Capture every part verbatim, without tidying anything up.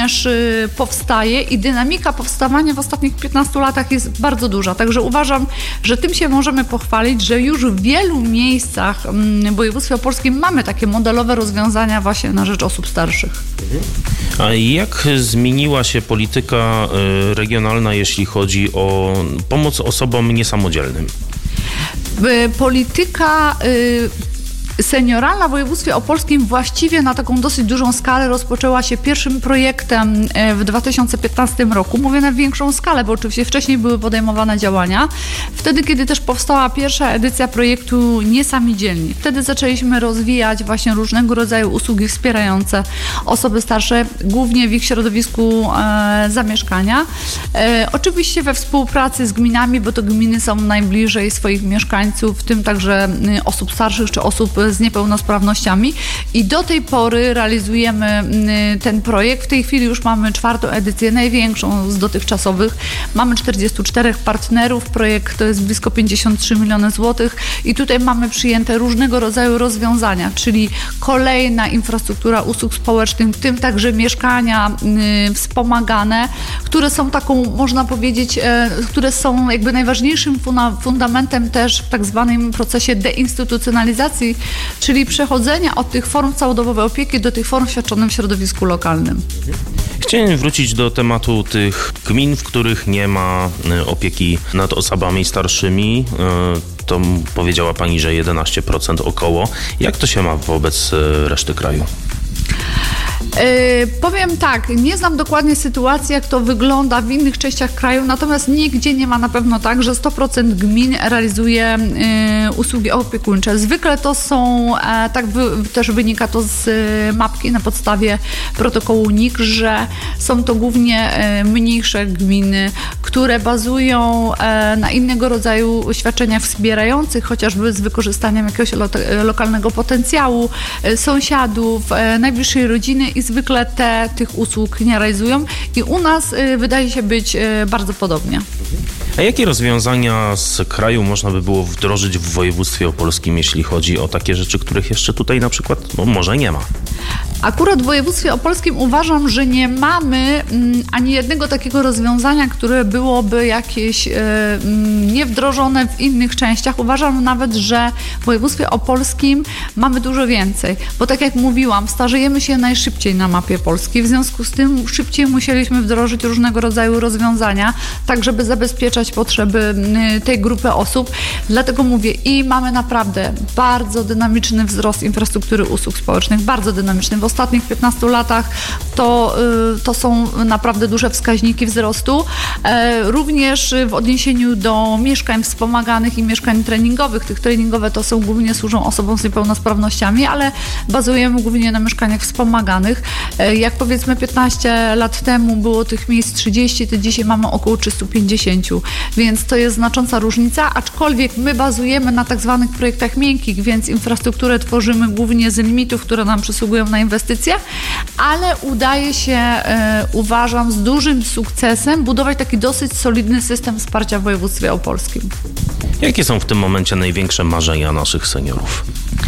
również powstaje i dynamika powstawania w ostatnich piętnastu latach jest bardzo duża. Także uważam, że tym się możemy pochwalić, że już w wielu miejscach w województwie opolskim mamy takie modelowe rozwiązania właśnie na rzecz osób starszych. A jak zmieniła się polityka regionalna, jeśli chodzi o pomoc osobom niesamodzielnym? Polityka senioralna w województwie opolskim właściwie na taką dosyć dużą skalę rozpoczęła się pierwszym projektem w dwa tysiące piętnastym roku. Mówię na większą skalę, bo oczywiście wcześniej były podejmowane działania. Wtedy, kiedy też powstała pierwsza edycja projektu Niesami Dzielni. Wtedy zaczęliśmy rozwijać właśnie różnego rodzaju usługi wspierające osoby starsze, głównie w ich środowisku e, zamieszkania. E, oczywiście we współpracy z gminami, bo to gminy są najbliżej swoich mieszkańców, w tym także e, osób starszych czy osób z niepełnosprawnościami i do tej pory realizujemy ten projekt. W tej chwili już mamy czwartą edycję, największą z dotychczasowych. Mamy czterdziestu czterech partnerów. Projekt to jest blisko pięćdziesiąt trzy miliony złotych i tutaj mamy przyjęte różnego rodzaju rozwiązania, czyli kolejna infrastruktura usług społecznych, w tym także mieszkania y, wspomagane, które są taką, można powiedzieć, e, które są jakby najważniejszym funa, fundamentem też w tak zwanym procesie deinstytucjonalizacji, czyli przechodzenia od tych form całodobowej opieki do tych form świadczonych w środowisku lokalnym. Chciałem wrócić do tematu tych gmin, w których nie ma opieki nad osobami starszymi. To powiedziała Pani, że jedenaście procent około. Jak to się ma wobec reszty kraju? Yy, powiem tak, nie znam dokładnie sytuacji, jak to wygląda w innych częściach kraju, natomiast nigdzie nie ma na pewno tak, że sto procent gmin realizuje yy, usługi opiekuńcze. Zwykle to są, e, tak wy, też wynika to z y, mapki na podstawie protokołu N I K, że są to głównie y, mniejsze gminy, które bazują e, na innego rodzaju świadczeniach wspierających, chociażby z wykorzystaniem jakiegoś lo, lokalnego potencjału, y, sąsiadów, y, najbliższej rodziny i zwykle te tych usług nie realizują i u nas y, wydaje się być y, bardzo podobnie. A jakie rozwiązania z kraju można by było wdrożyć w województwie opolskim, jeśli chodzi o takie rzeczy, których jeszcze tutaj na przykład no, może nie ma? Akurat w województwie opolskim uważam, że nie mamy mm, ani jednego takiego rozwiązania, które byłoby jakieś y, niewdrożone w innych częściach. Uważam nawet, że w województwie opolskim mamy dużo więcej, bo tak jak mówiłam, starzejemy się najszybciej na mapie Polski, w związku z tym szybciej musieliśmy wdrożyć różnego rodzaju rozwiązania, tak żeby zabezpieczać potrzeby y, tej grupy osób. Dlatego mówię, i mamy naprawdę bardzo dynamiczny wzrost infrastruktury usług społecznych, bardzo dynamiczny. W ostatnich piętnastu latach to, to są naprawdę duże wskaźniki wzrostu. Również w odniesieniu do mieszkań wspomaganych i mieszkań treningowych. Tych treningowe to są głównie służą osobom z niepełnosprawnościami, ale bazujemy głównie na mieszkaniach wspomaganych. Jak powiedzmy piętnaście lat temu było tych miejsc trzydzieści, to dzisiaj mamy około trzysta pięćdziesiąt, więc to jest znacząca różnica, aczkolwiek my bazujemy na tak zwanych projektach miękkich, więc infrastrukturę tworzymy głównie z limitów, które nam przysługują na inwestycje, ale udaje się, e, uważam, z dużym sukcesem budować taki dosyć solidny system wsparcia w województwie opolskim. Jakie są w tym momencie największe marzenia naszych seniorów?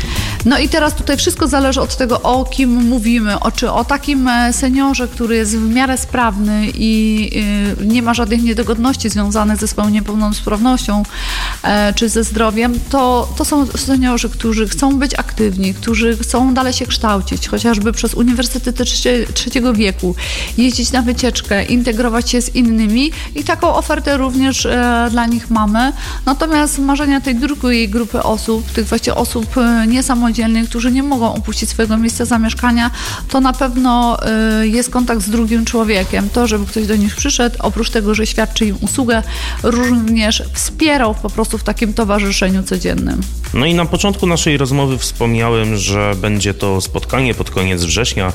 No i teraz tutaj wszystko zależy od tego, o kim mówimy. O, czy o takim seniorze, który jest w miarę sprawny i y, nie ma żadnych niedogodności związanych ze swoją niepełnosprawnością e, czy ze zdrowiem, to, to są seniorzy, którzy chcą być aktywni, którzy chcą dalej się kształcić, chociażby przez uniwersytety trzecie, trzeciego wieku, jeździć na wycieczkę, integrować się z innymi i taką ofertę również e, dla nich mamy. Natomiast marzenia tej drugiej grupy osób, tych właśnie osób e, niesamodzielnych, którzy nie mogą opuścić swojego miejsca zamieszkania, to na pewno y, jest kontakt z drugim człowiekiem. To, żeby ktoś do nich przyszedł, oprócz tego, że świadczy im usługę, również wspierał po prostu w takim towarzyszeniu codziennym. No i na początku naszej rozmowy wspomniałem, że będzie to spotkanie pod koniec września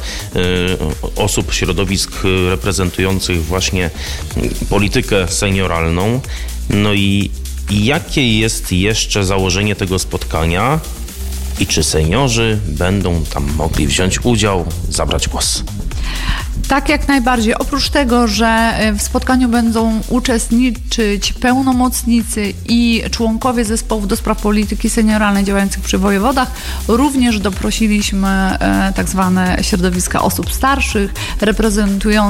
y, osób, środowisk reprezentujących właśnie politykę senioralną. No i jakie jest jeszcze założenie tego spotkania? I czy seniorzy będą tam mogli wziąć udział, zabrać głos? Tak, jak najbardziej. Oprócz tego, że w spotkaniu będą uczestniczyć pełnomocnicy i członkowie zespołów do spraw polityki senioralnej działających przy wojewodach, również doprosiliśmy tak zwane środowiska osób starszych, reprezentujące